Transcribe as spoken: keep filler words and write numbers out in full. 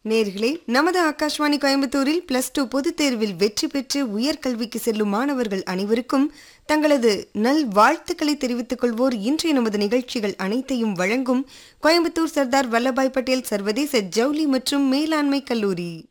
நேர்களே, நமது ஆகாஷ்வாணி கோயம்புத்தூரில் பிளஸ் டூ பொதுத் தேர்வில் வெற்றி பெற்று உயர்கல்விக்கு செல்லும் மாணவர்கள் அனைவருக்கும் தங்களது நல் வாழ்த்துக்களை தெரிவித்துக் கொள்வோர் இன்றைய நமது நிகழ்ச்சிகள் அனைத்தையும் வழங்கும் கோயம்புத்தூர் சர்தார் வல்லபாய் பட்டேல் சர்வதேச ஜவுளி மற்றும் மேலாண்மை கல்லூரி.